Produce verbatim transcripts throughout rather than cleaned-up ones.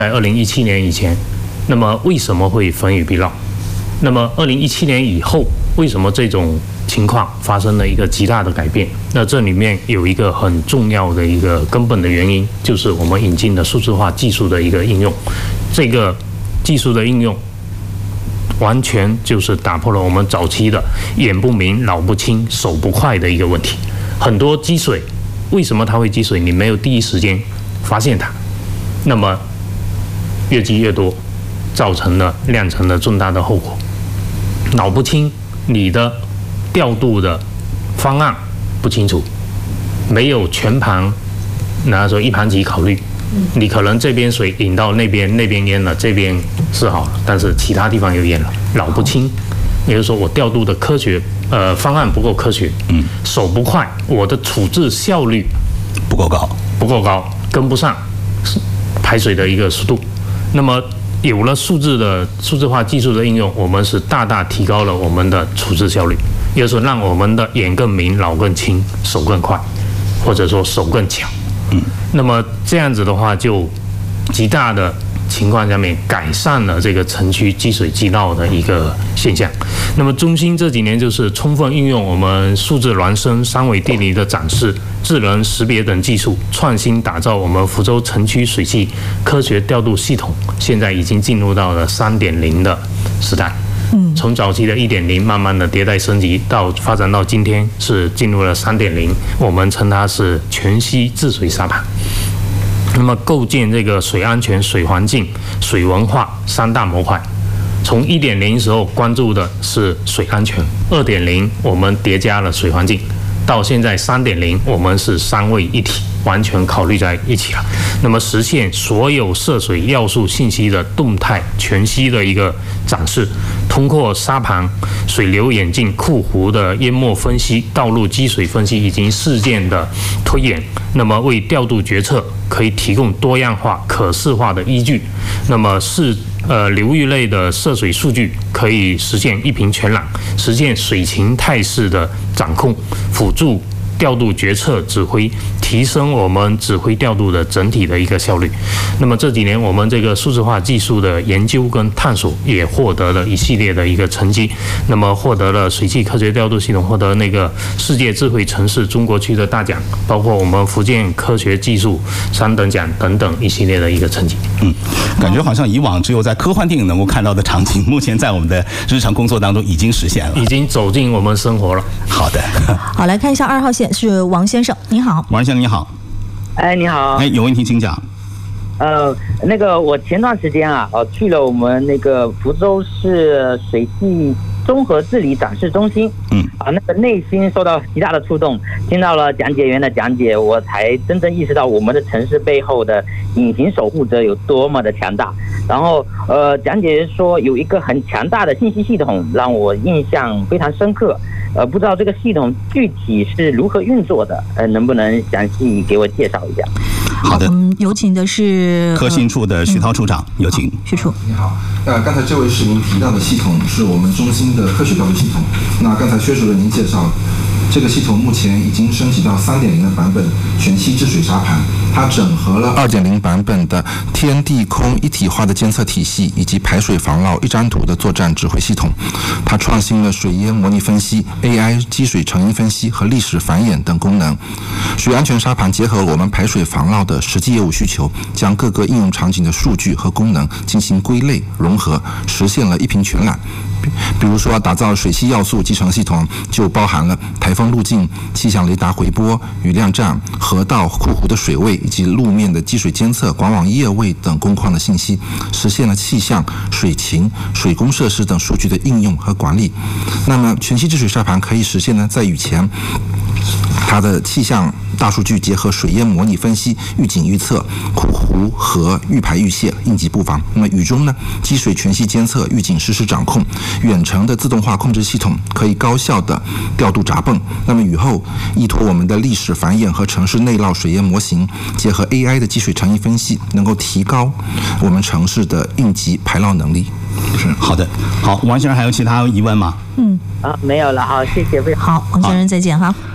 在二零一七年以前，那么为什么会焚雨避涝？那么二零一七年以后，为什么这种情况发生了一个极大的改变？那这里面有一个很重要的一个根本的原因，就是我们引进的数字化技术的一个应用。这个技术的应用，完全就是打破了我们早期的眼不明、脑不清、手不快的一个问题。很多积水，为什么它会积水？你没有第一时间发现它，那么越积越多，造成了酿成了重大的后果。脑不清，你的调度的方案不清楚，没有全盘，那说一盘棋考虑，你可能这边水引到那边，那边淹了，这边是好了，但是其他地方又淹了，脑不清，也就是说我调度的科学呃方案不够科学，嗯，手不快，我的处置效率不够高， 不够高，跟不上排水的一个速度。那么有了数字的数字化技术的应用，我们是大大提高了我们的处置效率，也就是说让我们的眼更明、脑更清、手更快，或者说手更巧。嗯，那么这样子的话，就极大的情况下面改善了这个城区积水积涝的一个现象。那么中心这几年就是充分运用我们数字孪生、三维地理的展示、智能识别等技术，创新打造我们福州城区水系科学调度系统，现在已经进入到了三点零的时代。嗯，从早期的一点零慢慢的迭代升级，到发展到今天是进入了三点零，我们称它是全息治水沙盘。那么构建这个水安全、水环境、水文化三大模块。从一点零时候关注的是水安全，二点零我们叠加了水环境，到现在三点零我们是三位一体，完全考虑在一起了。那么实现所有涉水要素信息的动态全息的一个展示，通过沙盘、水流演进、库湖的淹没分析、道路积水分析以及事件的推演，那么为调度决策可以提供多样化、可视化的依据。那么是呃流域类的涉水数据可以实现一屏全览，实现水情态势的掌控，辅助调度决策指挥，提升我们指挥调度的整体的一个效率。那么这几年我们这个数字化技术的研究跟探索也获得了一系列的一个成绩，那么获得了水系科学调度系统获得那个世界智慧城市中国区的大奖，包括我们福建科学技术三等奖等等一系列的一个成绩。 嗯，感觉好像以往只有在科幻电影能够看到的场景，目前在我们的日常工作当中已经实现了， 已经走进我们生活了。 好的， 好，来看一下二号线是王先生，你好。 王先生你好。 哎，你好。 哎，有问题请讲。 呃，那个我前段时间啊，呃，去了我们那个福州市水系综合治理展示中心，嗯，啊，那个内心受到极大的触动，听到了讲解员的讲解，我才真正意识到我们的城市背后的隐形守护者有多么的强大。然后，呃，讲解员说有一个很强大的信息系统，让我印象非常深刻。呃，不知道这个系统具体是如何运作的，呃，能不能详细给我介绍一下？ 好的， 嗯，有请的是科信处的徐涛处长，有请。 徐处， 你好。呃，刚才这位市民提到的系统是我们中心的科学调度系统。那刚才薛主任您介绍，这个系统目前已经升级到三点零的版本，全息治水沙盘。它整合了二点零版本的天地空一体化的监测体系，以及排水防涝一张图的作战指挥系统。它创新了水淹模拟分析、A I 积水成因分析和历史繁衍等功能。水安全沙盘结合了我们排水防涝的实际业务需求，将各个应用场景的数据和功能进行归类融合，实现了一屏全览。比如说，打造水系要素集成系统，就包含了台风路径、气象雷达回波、雨量站、河道、库湖的水位以及路面的积水监测、管网液位等工况的信息，实现了气象、水情、水工设施等数据的应用和管理。那么，全息治水沙盘可以实现呢，在雨前，它的气象大数据结合水淹模拟分析、预警预测、库湖河预排预泄、应急布防。那么雨中呢，积水全息监测、预警实时掌控，远程的自动化控制系统可以高效的调度闸泵。那么雨后，依托我们的历史繁衍和城市内涝水淹模型，结合 A I 的积水成因分析，能够提高我们城市的应急排涝能力。 是好的，好，王先生还有其他疑问吗？ 嗯， 啊，没有了，好，谢谢， 好，王先生再见哈。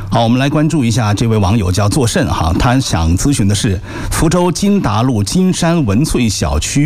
好，我们来关注一下这位网友叫作甚哈，他想咨询的是福州金达路金山文萃小区